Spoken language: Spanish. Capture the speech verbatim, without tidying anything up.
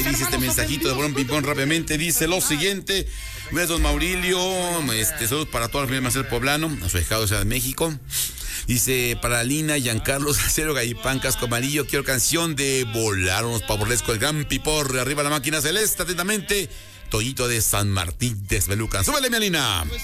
dice este mensajito de Bron Pimpón rápidamente. Dice lo siguiente. Gracias, don Maurilio. Este, saludos para todos los familia Marcel Poblano, a su hijado de Ciudad de México. Dice, para Lina, Giancarlos, Acero, Gallipán, Casco Amarillo, quiero canción de Volar unos pavorrescos, el gran Piporre, arriba la máquina celeste, atentamente, Toyito de San Martín de Esbelucan. ¡Súbele, mi Alina!